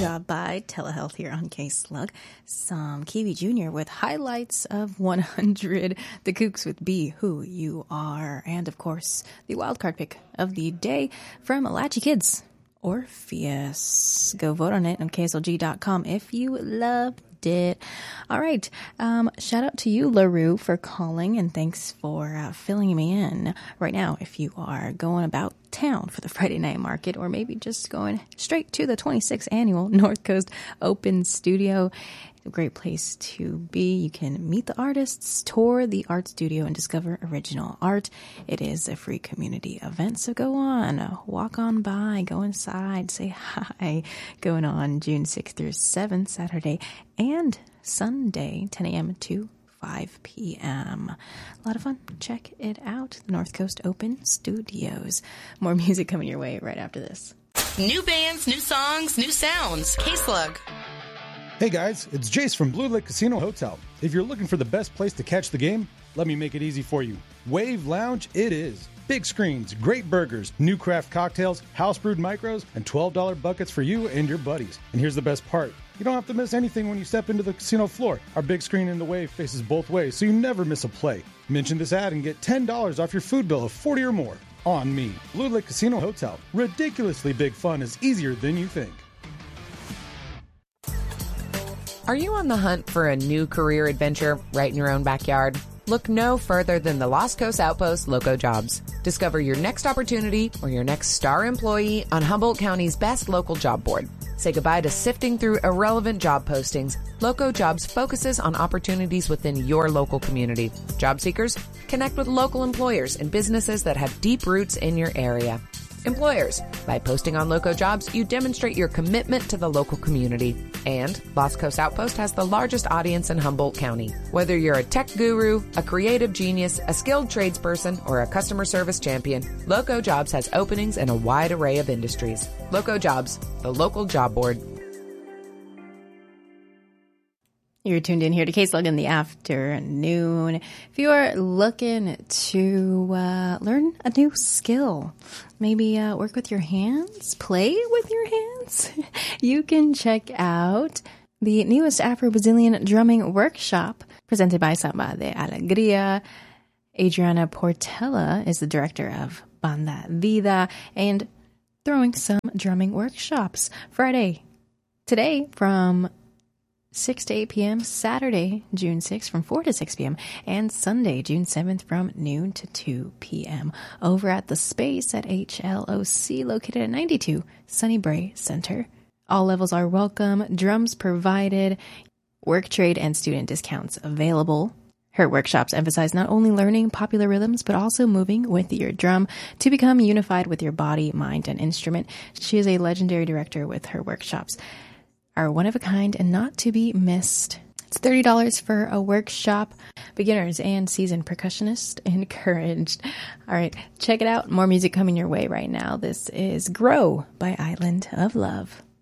job by Telehealth here on K-Slug. Some Kiwi Jr. with highlights of 100, the Kooks with Be Who You Are, and of course, the wildcard pick of the day from Latchy Kids, Orpheus. Go vote on it on KSLG.com if you loved it. All right. Shout out to you, LaRue, for calling, and thanks for filling me in. Right now, if you are going about town for the Friday night market, or maybe just going straight to the 26th annual North Coast Open Studio, a great place to be. You can meet the artists, tour the art studio, and discover original art. It is a free community event, so go on, walk on by, go inside, say hi. Going on June 6th through 7th, Saturday and Sunday, 10 a.m. to 5 p.m. A lot of fun. Check it out. North Coast Open Studios. More music coming your way right after this. New bands, new songs, new sounds. K-Slug. Hey guys, it's Jace from Blue Lake Casino Hotel. If you're looking for the best place to catch the game, let me make it easy for you. Wave Lounge it is. Big screens, great burgers, new craft cocktails, house brewed micros, and $12 buckets for you and your buddies. And here's the best part. You don't have to miss anything when you step into the casino floor. Our big screen in the Wave faces both ways, so you never miss a play. Mention this ad and get $10 off your food bill of $40 or more. On me. Blue Lake Casino Hotel. Ridiculously big fun is easier than you think. Are you on the hunt for a new career adventure right in your own backyard? Look no further than the Los Coast Outpost Loco Jobs. Discover your next opportunity or your next star employee on Humboldt County's best local job board. Say goodbye to sifting through irrelevant job postings. Loco Jobs focuses on opportunities within your local community. Job seekers, connect with local employers and businesses that have deep roots in your area. Employers, by posting on Loco Jobs, you demonstrate your commitment to the local community. And Los Coast Outpost has the largest audience in Humboldt County. Whether you're a tech guru, a creative genius, a skilled tradesperson, or a customer service champion, Loco Jobs has openings in a wide array of industries. Loco Jobs, the local job board. You're tuned in here to K-Slug in the afternoon. If you are looking to learn a new skill, maybe work with your hands, play with your hands, you can check out the newest Afro-Brazilian drumming workshop presented by Samba de Alegria. Adriana Portela is the director of Banda Vida and throwing some drumming workshops today from 6 to 8 p.m., Saturday, June 6th from 4 to 6 p.m., and Sunday, June 7th from noon to 2 p.m. over at The Space at HLOC, located at 92 Sunny Bray Center. All levels are welcome, drums provided, work trade and student discounts available. Her workshops emphasize not only learning popular rhythms, but also moving with your drum to become unified with your body, mind, and instrument. She is a legendary director with her workshops. Are one of a kind and not to be missed. It's $30 for a workshop. Beginners and seasoned percussionists encouraged. All right, check it out. More music coming your way right now. This is Grow by Island of Love.